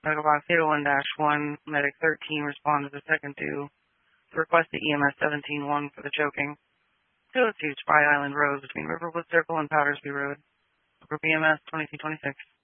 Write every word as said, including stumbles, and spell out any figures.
Taco Box eight oh one dash one, Medic thirteen responded to second due to request the E M S seventeen one for the choking. two oh two Spry Island Road between Riverwood Circle and Powdersby Road. For B M S twenty-two twenty-six.